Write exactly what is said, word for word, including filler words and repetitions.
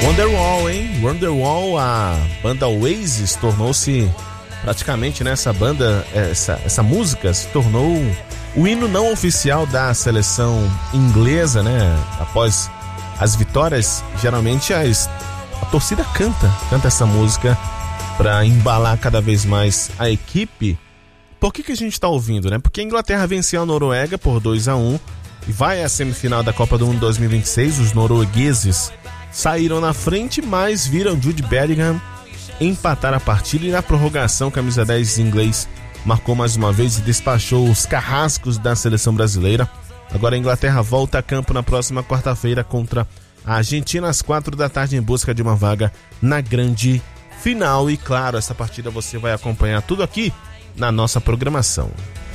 Wonderwall, hein? Wonderwall, a banda Oasis tornou-se praticamente nessa banda, essa, essa música se tornou o hino não oficial da seleção inglesa, né? Após as vitórias, geralmente as, a torcida canta, canta essa música para embalar cada vez mais a equipe. Por que que a gente está ouvindo, né? Porque a Inglaterra venceu a Noruega por dois a um e vai à semifinal da Copa do Mundo dois mil e vinte e seis. Os noruegueses saíram na frente, mas viram Jude Bellingham empatar a partida e na prorrogação, camisa dez inglês marcou mais uma vez e despachou os carrascos da seleção brasileira. Agora a Inglaterra volta a campo na próxima quarta-feira contra a Argentina às quatro da tarde em busca de uma vaga na grande final. E claro, essa partida você vai acompanhar tudo aqui na nossa programação.